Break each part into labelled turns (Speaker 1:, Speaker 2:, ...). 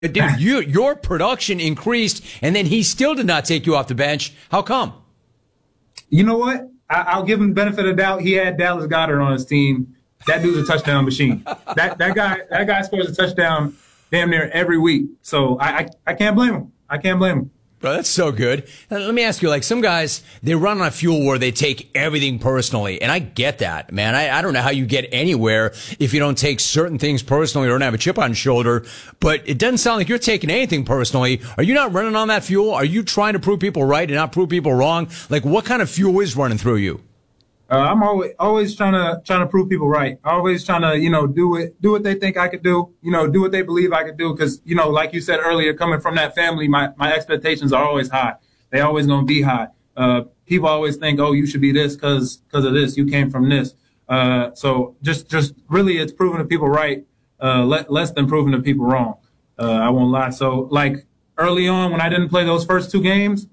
Speaker 1: Dude, your production increased, and then he still did not take you off the bench. How come?
Speaker 2: You know what? I'll give him the benefit of the doubt. He had Dallas Goedert on his team. That dude's a touchdown machine. That guy scores a touchdown damn near every week. So I can't blame him. I can't blame him.
Speaker 1: Bro, that's so good. Let me ask you, like, some guys, they run on a fuel where they take everything personally. And I get that, man. I don't know how you get anywhere if you don't take certain things personally or don't have a chip on your shoulder. But it doesn't sound like you're taking anything personally. Are you not running on that fuel? Are you trying to prove people right and not prove people wrong? Like, what kind of fuel is running through you?
Speaker 2: I'm always trying to prove people right. Always trying to, do what they think I could do, do what they believe I could do. Cause, like you said earlier, coming from that family, my expectations are always high. They always going to be high. People always think, oh, you should be this cause of this. You came from this. So just really it's proving to people right, less than proving to people wrong. I won't lie. So like early on when I didn't play those first 2 games,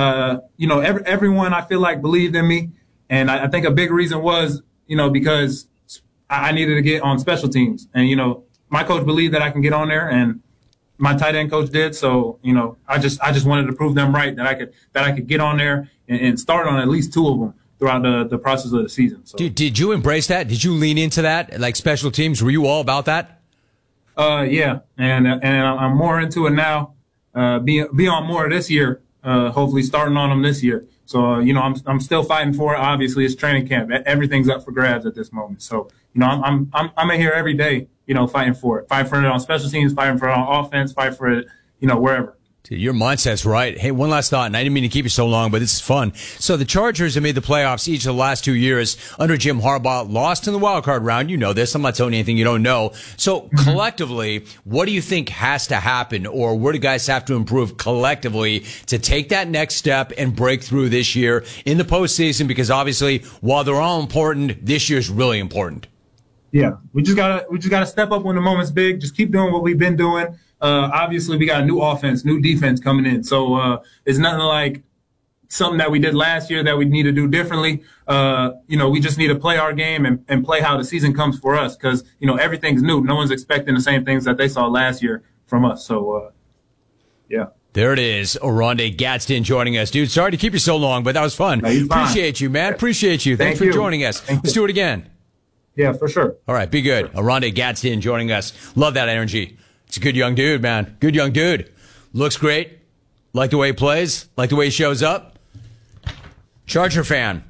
Speaker 2: everyone I feel like believed in me. And I think a big reason was, because I needed to get on special teams. And, my coach believed that I can get on there, and my tight end coach did. So, I just wanted to prove them right that I could get on there and start on at least 2 of them throughout the process of the season. So.
Speaker 1: Did you embrace that? Did you lean into that? Like special teams? Were you all about that?
Speaker 2: Yeah. And I'm more into it now. Be on more this year. Hopefully starting on them this year. So, I'm still fighting for it. Obviously, it's training camp. Everything's up for grabs at this moment. So, I'm in here every day, fighting for it. Fighting for it on special teams, fighting for it on offense, fighting for it, wherever.
Speaker 1: Dude, your mindset's right. Hey, one last thought, and I didn't mean to keep you so long, but this is fun. So the Chargers have made the playoffs each of the last 2 years under Jim Harbaugh, lost in the wild card round. You know this. I'm not telling you anything you don't know. So collectively, what do you think has to happen, or where do guys have to improve collectively to take that next step and break through this year in the postseason? Because obviously, while they're all important, this year's really important.
Speaker 2: Yeah, we just gotta step up when the moment's big. Just keep doing what we've been doing. Obviously, we got a new offense, new defense coming in. So it's nothing like something that we did last year that we need to do differently. We just need to play our game and play how the season comes for us because, everything's new. No one's expecting the same things that they saw last year from us. So, yeah.
Speaker 1: There it is. Oronde Gadsden joining us. Dude, sorry to keep you so long, but that was fun.
Speaker 2: No,
Speaker 1: appreciate you, man. Appreciate you. Thanks for joining us. Let's do it again.
Speaker 2: Yeah, for sure.
Speaker 1: All right, be good. Oronde Gadsden joining us. Love that energy. It's a good young dude, man. Good young dude. Looks great. Like the way he plays. Like the way he shows up. Charger fan.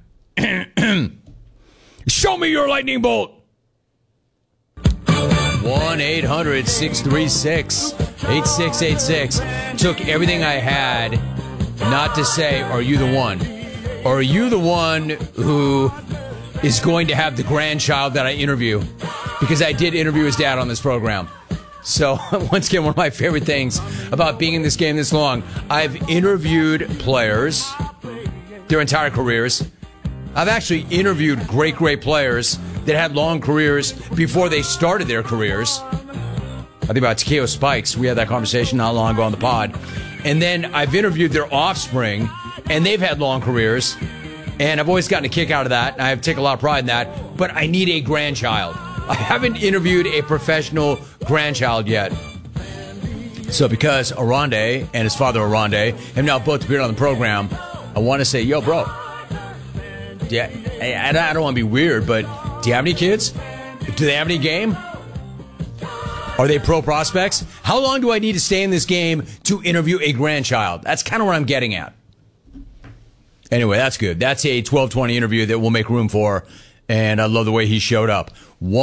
Speaker 1: Show me your lightning bolt. 1-800-636-8686. Took everything I had not to say, are you the one? Or are you the one who is going to have the grandchild that I interview? Because I did interview his dad on this program. So, once again, one of my favorite things about being in this game this long, I've interviewed players their entire careers. I've actually interviewed great players that had long careers before they started their careers. I think about Takeo Spikes. We had that conversation not long ago on the pod. And then I've interviewed their offspring, and they've had long careers. And I've always gotten a kick out of that, and I take a lot of pride in that. But I need a grandchild. I haven't interviewed a professional grandchild yet. So because Oronde and his father Oronde have now both appeared on the program, I want to say, yo, bro. Yeah, I don't want to be weird, but do you have any kids? Do they have any game? Are they pro prospects? How long do I need to stay in this game to interview a grandchild? That's kind of what I'm getting at. Anyway, that's good. That's a 12:20 interview that we'll make room for. And I love the way he showed up.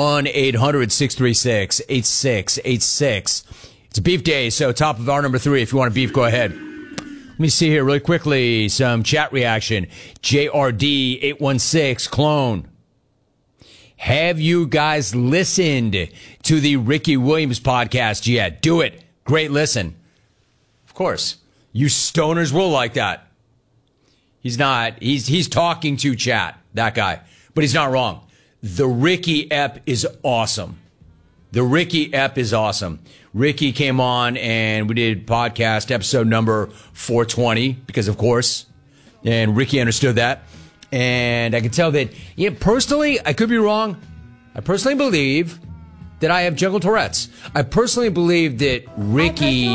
Speaker 1: 1-800-636-8686. It's beef day, so top of hour number 3. If you want to beef, go ahead. Let me see here really quickly. Some chat reaction. JRD816 clone. Have you guys listened to the Ricky Williams podcast yet? Do it. Great listen. Of course. You stoners will like that. He's not. He's talking to chat, that guy. But he's not wrong. The Ricky ep is awesome. The Ricky ep is awesome. Ricky came on and we did podcast episode number 420 because, of course, and Ricky understood that. And I can tell that, personally, I could be wrong. I personally believe that I have jungle Tourette's. I personally believe that Ricky